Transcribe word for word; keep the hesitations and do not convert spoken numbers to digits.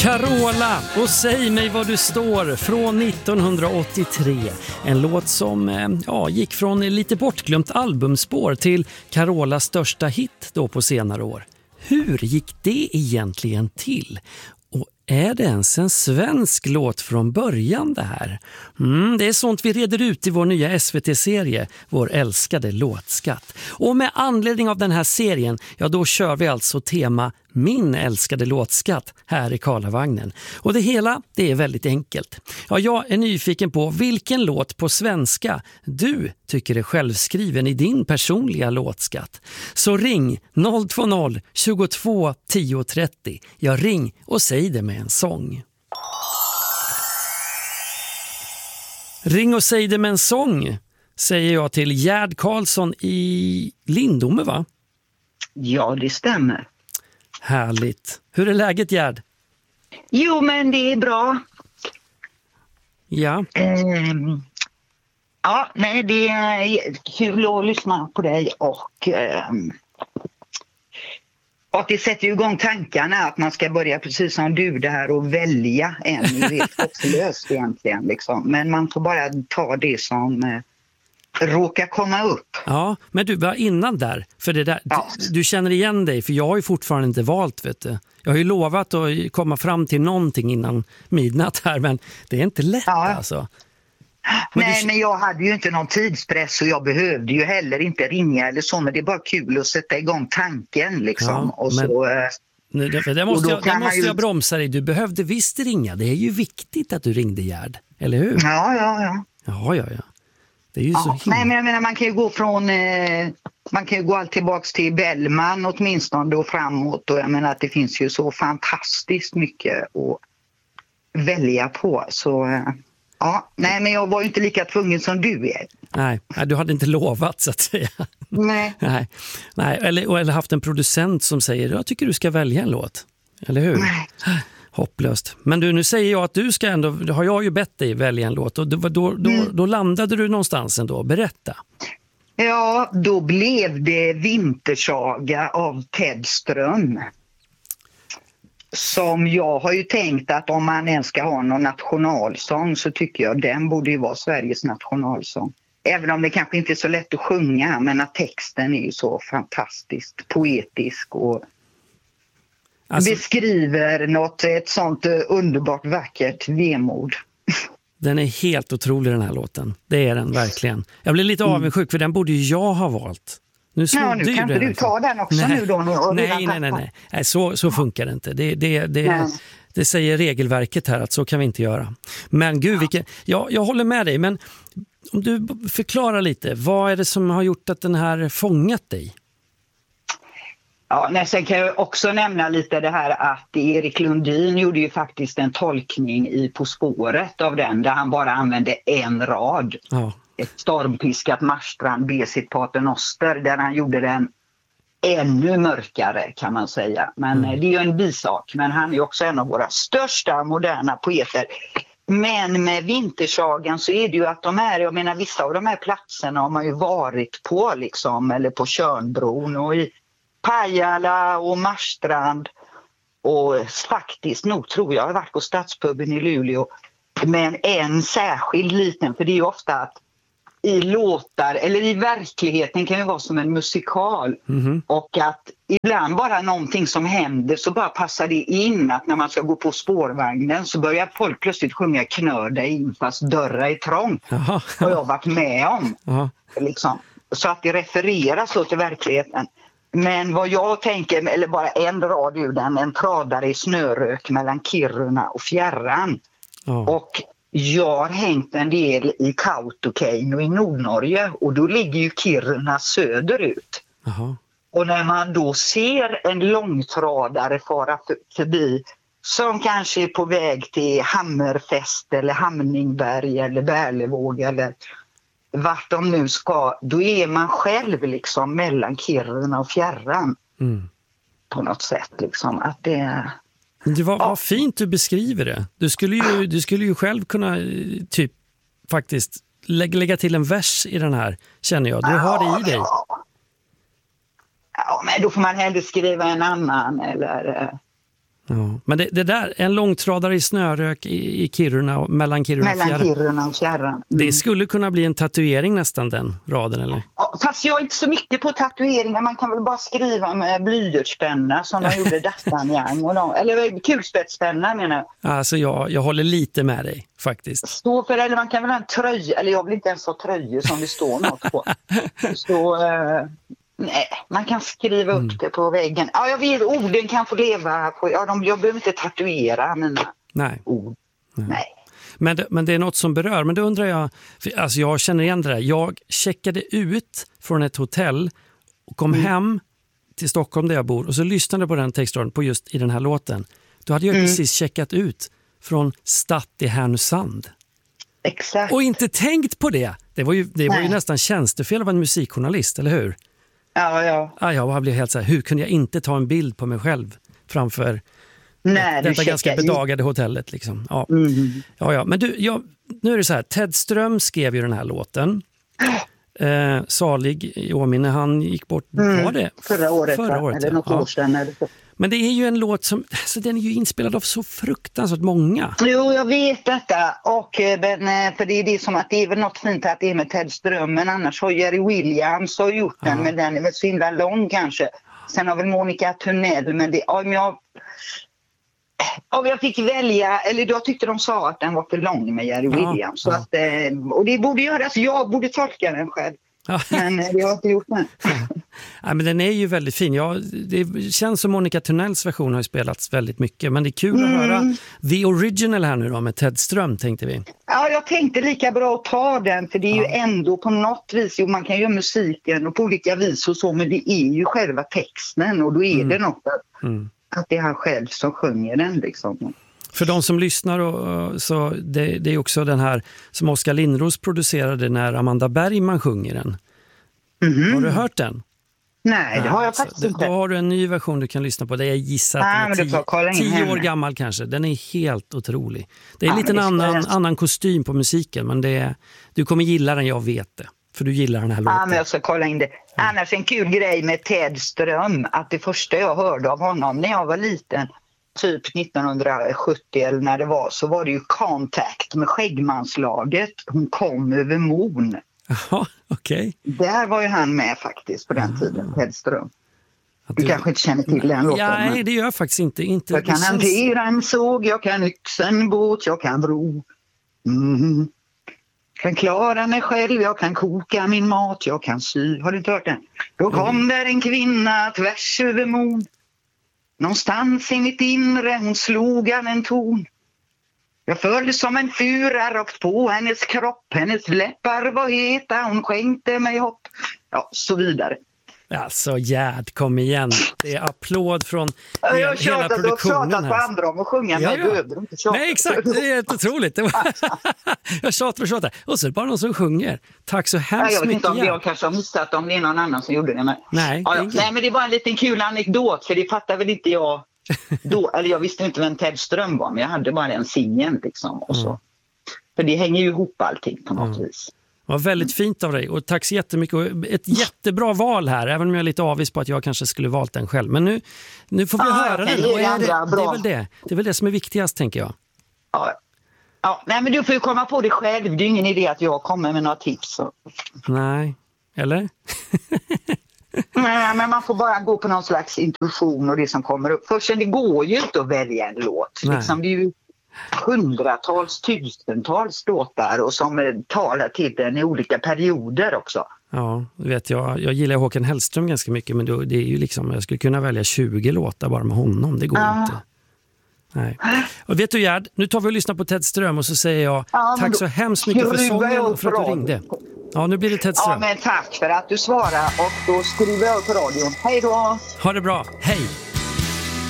Carola och säg mig var du står från nittonhundraåttiotre. En låt som ja, gick från lite bortglömt albumspår till Carolas största hit då på senare år. Hur gick det egentligen till? Och är det ens en svensk låt från början det här? Mm, det är sånt vi reder ut i vår nya S V T-serie, vår älskade låtskatt. Och med anledning av den här serien, ja då kör vi alltså tema Min älskade låtskatt här i Karlavagnen. Och det hela, det är väldigt enkelt. Ja, jag är nyfiken på vilken låt på svenska du tycker är självskriven i din personliga låtskatt. Så ring noll två noll tjugotvå tio trettio. Ja, ring och säg det med en sång. Ring och säg det med en sång, säger jag till Gerd Karlsson i Lindome, va? Ja, det stämmer. Härligt. Hur är läget, Gerd? Jo, men det är bra. Ja. Um, ja, nej, det är kul att lyssna på dig och um, och det sätter ju igång tankarna att man ska börja precis som du det här och välja en. Det är helt hopplöst egentligen liksom. Men man får bara ta det som uh, råkar komma upp. Ja, men du var innan där. För det där ja. du, du känner igen dig, för jag har ju fortfarande inte valt, vet du. Jag har ju lovat att komma fram till någonting innan midnatt här, men det är inte lätt ja. alltså. Men Nej, du... men jag hade ju inte någon tidspress och jag behövde ju heller inte ringa eller så, men det är bara kul att sätta igång tanken liksom. Ja, och men... så... Nej, det, det måste, jag, det måste ju... jag bromsa dig. Du behövde visst ringa. Det är ju viktigt att du ringde, Gerd. Eller hur? Ja, ja, ja. Ja, ja, ja. Det är ju ja. så Nej, men jag menar, man kan ju gå från... Eh, man kan ju gå allt tillbaks till Bellman åtminstone och framåt. Och jag menar att det finns ju så fantastiskt mycket att välja på. Så... Eh, Ja, nej, men jag var ju inte lika tvungen som du är. Nej, du hade inte lovat så att säga. Nej. nej, nej eller, eller haft en producent som säger jag tycker du ska välja en låt. Eller hur? Nej. Hopplöst. Men du, nu säger jag att du ska ändå, då har jag ju bett dig välja en låt. Och då, då, då, mm. då landade du någonstans ändå. Berätta. Ja, då blev det Vintersaga av Ted Ström. Som jag har ju tänkt att om man ens ska ha någon nationalsång så tycker jag den borde ju vara Sveriges nationalsång. Även om det kanske inte är så lätt att sjunga, men att texten är ju så fantastiskt poetisk och alltså, beskriver något, ett sånt underbart vackert vemod. Den är helt otrolig den här låten. Det är den verkligen. Jag blir lite avundsjuk för den borde ju jag ha valt. Nu, ja, nu kan inte du ta den också nej. nu då? Och nej, nej, nej, nej, nej. Så, så funkar det inte. Det, det, det, det säger regelverket här att så kan vi inte göra. Men gud, vilken, ja, jag håller med dig. Men om du förklarar lite, vad är det som har gjort att den här fångat dig? Ja, nej, sen kan jag också nämna lite det här att Erik Lundin gjorde ju faktiskt en tolkning i På spåret av den där han bara använde en rad. Ja. Ett stormpiskat Marstrand be sitt paternoster där han gjorde den ännu mörkare kan man säga. Men mm. det är ju en bisak, men han är också en av våra största moderna poeter. Men med Vintersagan så är det ju att de är, jag menar vissa av de här platserna har man ju varit på liksom, eller på Tjörnbron och i Pajala och Marstrand och faktiskt nog tror jag har varit på Stadspuben i Luleå. Men en särskild liten, för det är ju ofta att i låtar, eller i verkligheten kan det vara som en musikal. Mm-hmm. Och att ibland bara någonting som händer så bara passar det in att när man ska gå på spårvagnen så börjar folk plötsligt sjunga Knör dig in fast dörrar är trångt. Har jag varit med om. Liksom. Så att det refereras så till verkligheten. Men vad jag tänker, eller bara en rad ur den, en tradare i snörök mellan Kiruna och fjärran. Oh. Och jag har hängt en del i Kautokeino i Nordnorge och då ligger ju Kiruna söderut. Uh-huh. Och när man då ser en långtradare fara förbi som kanske är på väg till Hammerfest eller Hamningberg eller Bärlevåg eller vart de nu ska, då är man själv liksom mellan Kiruna och fjärran. Mm. På något sätt liksom att det Det var, ja. Vad fint du beskriver det. Du skulle ju, du skulle ju själv kunna typ faktiskt lägga, lägga till en vers i den här, känner jag. Du ja, har det i dig. Ja. ja, men då får man hellre skriva en annan eller... Ja. Men det, det där, en långtradare i snörök i, i Kiruna, och, mellan Kiruna och Mellan Kiruna och Fjärran. Mm. Det skulle kunna bli en tatuering nästan, den raden, eller? Ja, fast jag är inte så mycket på tatueringar. Man kan väl bara skriva med blyertspenna som de gjorde D'Artagnan och de, eller kulspetspenna menar jag. Alltså jag, jag håller lite med dig faktiskt. Stå för, eller man kan väl ha en tröja, eller jag vill inte ens ha tröjor som det står något på. Så... Eh, nej, man kan skriva upp mm. det på väggen. Ja, jag vet, orden kan få leva på... Ja, de, jag behöver inte tatuera mina nej. ord. Nej. Nej. Men, det, men det är något som berör. Men då undrar jag... För, alltså jag känner igen det där. Jag checkade ut från ett hotell och kom mm. hem till Stockholm där jag bor. Och så lyssnade på den textraden på just i den här låten. Då hade jag mm. precis checkat ut från Stadt i Härnösand. Exakt. Och inte tänkt på det. Det var ju, det var ju nästan tjänstefel av en musikjournalist, eller hur? Ja, ja. Ah, jag blev helt så här, hur kunde jag inte ta en bild på mig själv framför Nej, detta ganska bedagade hotellet liksom. Ja. Mm. Ja, ja. Men du, jag, nu är det så här, Ted Ström skrev ju den här låten. Eh, salig i åminne, han gick bort, mm. var det? Förra året, Förra året eller något ja. år sedan. Eller så. Men det är ju en låt som, alltså den är ju inspelad av så fruktansvärt många. Jo, jag vet detta. Och, för det är det som att det är väl något fint att det är med Ted Ström, men annars har Jerry Williams har gjort den, ja. Men den är väl så himla lång kanske. Sen har väl Monica Tunnell, men det, om jag, om jag fick välja, eller då tyckte de sa att den var för lång med Jerry ja, Williams. Så ja. Att, och det borde göras, jag borde tolka den själv. Ja. Men det har inte gjort det. Ja, men den är ju väldigt fin. Ja, det känns som Monica Tunnells version har ju spelats väldigt mycket. Men det är kul mm. att höra The Original här nu då med Ted Ström, tänkte vi. Ja, jag tänkte lika bra att ta den. För det är ja. ju ändå på något vis, jo, man kan göra musiken och på olika vis och så, men det är ju själva texten och då är mm. det något att, mm. att det är han själv som sjunger den liksom. För de som lyssnar, och, så det, det är också den här som Oskar Lindros producerade när Amanda Bergman sjunger den. Mm-hmm. Har du hört den? Nej, det har jag faktiskt så, inte. Då har du en ny version du kan lyssna på. Det jag gissar ah, att den är tio, tio år gammal kanske. Den är helt otrolig. Det är ah, lite en annan, annan kostym på musiken, men det är, du kommer gilla den, jag vet det. För du gillar den här låten. Ja, men jag ska kolla in det. Annars en kul grej med Ted Ström, att det första jag hörde av honom när jag var liten, typ nittonhundrasjuttio eller när det var, så var det ju Contact med Skäggmanslaget. Hon kom över mon. Jaha, okej. Okay. Där var ju han med faktiskt på den ah. tiden, Ted Ström. Du, du kanske inte känner till den låten. Nej, men... det gör jag faktiskt inte. inte jag kan känns... hantera en såg, jag kan yxa en båt, jag kan bro. Mm. Kan klara mig själv, jag kan koka min mat, jag kan sy. Har du inte hört den? Då kom mm. där en kvinna tvärs över mon. Någonstans i mitt inre hon slog an en ton. Jag följde som en fura rakt på hennes kropp. Hennes läppar var heta, hon skänkte mig hopp. Ja, så vidare. Alltså Gerd, kom igen. Det är applåd från hel, jag hela tjatat, produktionen. Jag har tjatat på andra om att sjunga, ja, men ja. jag inte tjata. Nej, exakt. Det är helt otroligt. Det var... jag tjatar och tjatar. Och så är det bara någon som sjunger. Tack så hemskt mycket. Jag vet inte om igen. jag kanske har missat om det är någon annan som gjorde det. Men... Nej, ja, det nej, men det var en liten kul anekdot, för det fattar väl inte jag då. Eller jag visste inte vem Ted Ström var, men jag hade bara en singeln liksom. Och så. Mm. För det hänger ju ihop allting på något mm. vis. Det var väldigt fint av dig och tack så jättemycket. Ett jättebra val här, även om jag är lite avis på att jag kanske skulle valt den själv. Men nu, nu får vi ah, höra den. Det, är det, det, är väl det. det är väl det som är viktigast, tänker jag. Ja, ja. Nej, men du får ju komma på det själv. Det är ingen idé att jag kommer med några tips. Så. Nej, eller? Nej, men man får bara gå på någon slags intuition och det som kommer upp. Först det går ju inte att välja en låt. Liksom, det är ju hundratals, tusentals låtar och som talar till den i olika perioder också. Ja, vet jag. Jag gillar Håkan Hellström ganska mycket, men det är ju liksom, jag skulle kunna välja tjugo låtar bara med honom. Det går ja. inte. Nej. Och vet du Gerd, nu tar vi och lyssnar på Ted Ström och så säger jag ja, tack så hemskt mycket för sången och för att du ringde. Ja, nu blir det Ted Ström. Ja, men tack för att du svarade och då skriver jag på radion. Hej då! Ha det bra, hej!